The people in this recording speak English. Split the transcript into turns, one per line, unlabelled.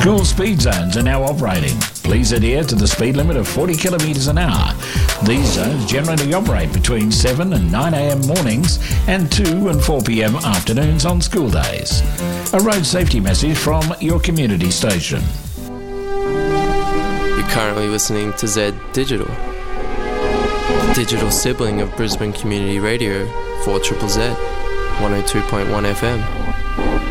School speed zones are now operating. Please adhere to the speed limit of 40 kilometres an hour. These zones generally operate between 7 and 9 a.m. mornings and 2 and 4 p.m. afternoons on school days. A road safety message from your community station.
You're currently listening to Z Digital, the digital sibling of Brisbane Community Radio, 4ZZZ, 102.1 FM.